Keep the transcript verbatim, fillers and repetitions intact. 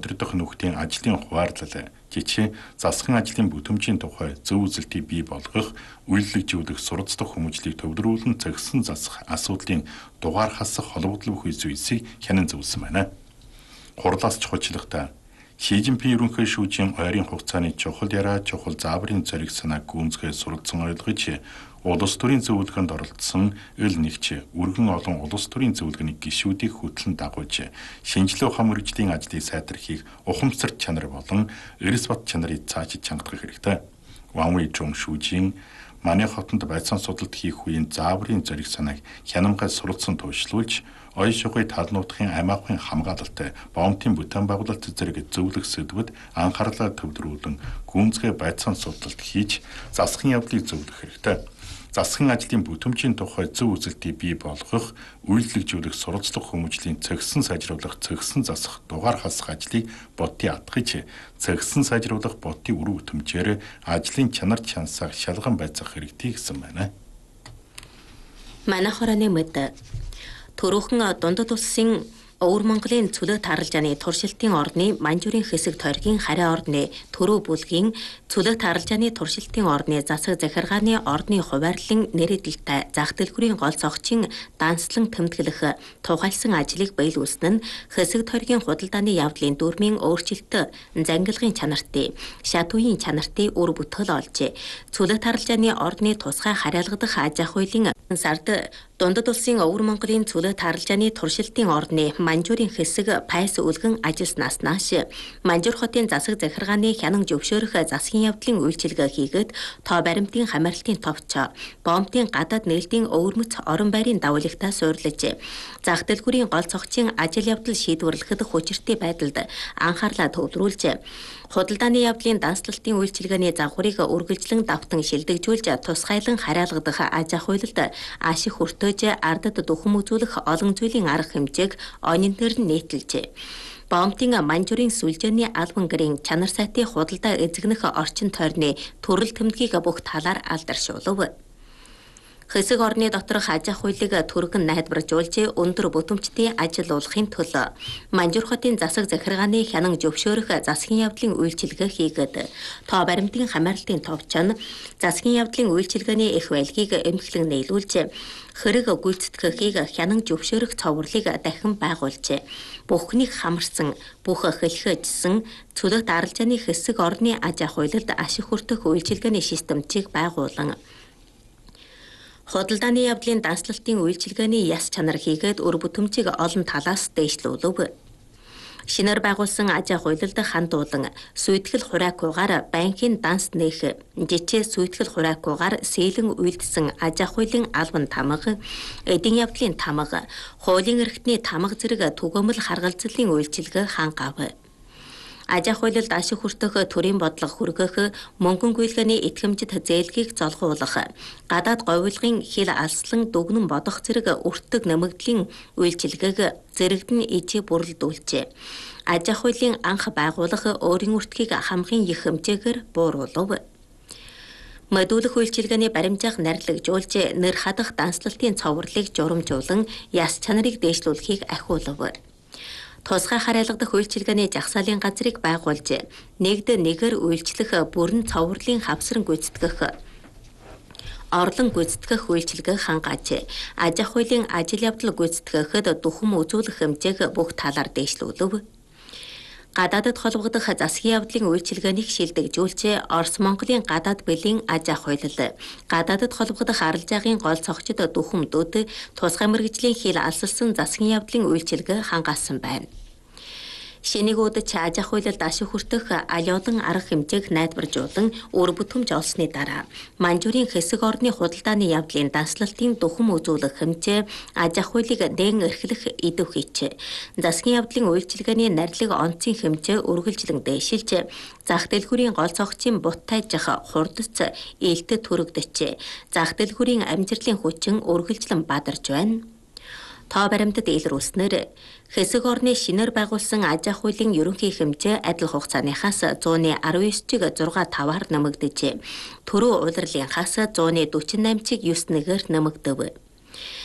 удирдах нөхдийн ажлын хуваарлал, жишээ засгийн ажлын бүтэмжийн тухай зөв үзэлтийг бий болгох, үйлчлэгжүүлэх, суралцдаг хүмүүжлийг төвлөрүүлэн зохисон засах асуудлын дугаар хасах холбогдлох үе зүйлсийг хянан зөвлөсөн байна. Хурлаас чухалчлахтаа Ши Жинпин ерөнхий шүүжийн ойрын хугацааны чухал яраа, чухал зааврын зориг санааг гүнзгий суралцсан ойлгож, улс төрийн зөвлөгөөнд оролцсон эл нэгч өргөн олон улс төрийн зөвлөгөөний гишүүдийг хөтлөн дагуулж, шинжилгээ ухаан мөрөгжлийн ажлыг сайдруулахыг ухамсар чанар болон эрс бат чанарыг цаашид чангадах хэрэгтэй. Ван Вэйчжун шүүжийн манай хотод байцаан судалт хийх үеийн зааврын зориг санааг хянамгай суралцсан туушруулж, оён шугуй тал нутгийн аймагын хамгаалалт, боомтын бүтээн байгуулалт зэрэг зөвлөх сэдвүүд анхаарлаа төвлөрүүлэн гүнзгий байцаан судалт хийж засгийн явдлыг зөвлөх хэрэгтэй. Засгийн ажлын бүтэмжийн тухай зөв үзэлтийг бий болгох, үйлчлэгжүүлэх, суралцлах хүмүүжлийн цогсон сайжруулах, цогсон засах, дугаар хасах ажлыг бодтын атгаж, цогсон сайжруулах бодтын үр бүтэмжээр ажлын чанар чансааг шалган байцаах хэрэгтэй гэсэн байна. Манай хорооны мэд Төрөөхөн дундад улсын Өвөр Монголын цөлөө тааралжааны туршилтын ордны Манжуурын хэсэг тойргийн харай ордны Төрөө бүлгийн цөлөө тааралжааны туршилтын ордны засаг захиргааны ордны хуваарлан нэрэдэлтэй зах дэлгүүрийн гол цогчин данслан тэмдэглэх тухайлсан ажлыг биелүүлсэн нь хэсэг тойргийн худалдааны явдлын дүрмийн өөрчлөлт зангилгын чанартай, шат үеийн чанартай үр бүтгэл олжээ. Цөлөө тааралжааны ордны тусгай хариалгадах аж ахуй хуулийн сард дундад улсын Өвөр Монголын цөлөө тааралжааны туршилтын ордны Манжуурын хэсэг пайс үлгэн ажилласнаас нааш Манжуур хотын засаг захиргааны хянан зөвшөөрөх засгийн явдлын үйлчилгээ хийгээд тоо баримтын хамаарлтын товч, боомтын гадаад нээлтийн өвөрмөц орон байрын давуулагтаа суурлаж, зах дэлгүүрийн гол цогчин ажил явдал шийдвэрлэхэд хүчиртэй байдалд анхаарлаа төвлөрүүлж, худалдааны явдлын данслалтын үйлчилгээний загварыг үргэлжлэн давтан шилдэгжүүлж, тусгайлан хариалгадах аж ахуйлалд ашиг хүртөөж, ардад дөхөм үзүүлэх олон зүйлийн арга хэмжээг онинтер нь нийтэлжээ. Боомтын Манжуурын сүлжээний албан гэрийн чанар сайтын худалдаа эзэгнэх орчин тойрны төрөл тэмдгийг бүх талаар алдаршуулв. Хэсэг орны доторх аж ахуйлыг түргэн найдваржуулж, өндөр бүтэмжтэй ажиллуулахын төлөө Манжуур хотын засаг захиргааны хянан зөвшөөрөх засгийн явдлын үйлчилгээ хийгээд тоо баримтын хамаарлтын товч нь засгийн явдлын үйлчилгээний их байлгийг эмхлэн нийлүүлж, хэрэг гүйцэтгэхийг хянан зөвшөөрөх цоврурлыг дахин байгуулжээ. Бүхнийг хамарсан, бүх хэлхэжсэн цөлөө тааралжааны хэсэг орны аж ахуйлалд ашиг хүртэх үйлчилгээний системчийг байгуулан, худалдааны явдлын данслалтын үйлчилгээний яс чанар хийгээд өр бүтэмжийг олон талаас дэвшлүүлв. Шинээр байгуулсан аж ахуйлалд хандуулан сүйтгэл хураакуугаар банкын данс нээх, жичээ сүйтгэл хураакуугаар сэлэн үйлдсэн аж ахуйлын албан тамга, эдийн явдлын тамга, хуулийн эрхтний тамга зэрэг түгээмэл харгалзлын үйлчилгээ хангав. Аж ахуйлалд ашиг хүртэх төрийн бодлого хүргэх, мөнгөн гүйлгээний итгэмжит зээлгийг золгуулах, гадаад говьлогын хил алслан дүгнэн бодох зэрэг өртөг нэмэгдлийн үйлчилгээг зэрэгдэн ижи бүрэлдүүлжээ. Аж ахуйлын анх байгуулах өөрийн үртгийг хамгийн их хэмжээгээр бууруулав. Мэдүүлэх үйлчилгээний баримжаах нарлагжуулж, нэр хадах данслалтын цоврурлыг журамжуулан, яс чанарыг дээшлүүлэхийг ахиулав. Тусгай хариалгадах үйлчилгээний жагсаалын газрыг байгуулж, нэгд нэгээр үйлчлэх бүрэн цоврурлын хавсран гүйцэтгэх, орлон гүйцэтгэх үйлчилгээ хангааж, аж ахуйлын ажил явдал гүйцэтгэхэд дүхэм үзүүлэх хэмжээг бүх талаар дээшлүүлв. Гадаадд холбогдох засгийн явдлын үйлчилгээнийг шилдэгжүүлж, Орос Монголын гадаад бэлгийн аж ахуйлал, гадаадд холбогдох арилжаагийн гол цогцод дүхэмдүүд, тусгай мэргэжлийн хил алсалсан засгийн явдлын үйлчилгээ хангаасан байна. Шинийг удаж аж ахуйлалд ашиг хүртэх алиодан арга хэмжээг найдваржуулан өр бүтэмж олсны дараа Манжуурын хэсэг орны худалдааны явдлын данслалтын дүхэм үзүүлэх хэмжээ аж ахуйлыг дээн эрхлэх идэв хийч. Засгийн явдлын үйлчилгээний нарилга онцгийн хэмжээ үргэлжлэн дээшилж, зах дэлгүүрийн гол цогцын буттайжих хурдац ээлтэд төрөгдөж, зах дэлгүүрийн амжилтлын хүчин үргэлжлэн бадарч байна. Тоо баримтад илрүүлснээр хэсэг орны шинээр байгуулсан аж ахуйлын ерөнхий хэмжээ адил хугацааныхаас зууны арван девять-ийг зургаан таваар нэмэгдэжээ. Төрөө улирлынхаас зууны дөрвөн восемь-ийг девять нэгээр нэмэгдэв.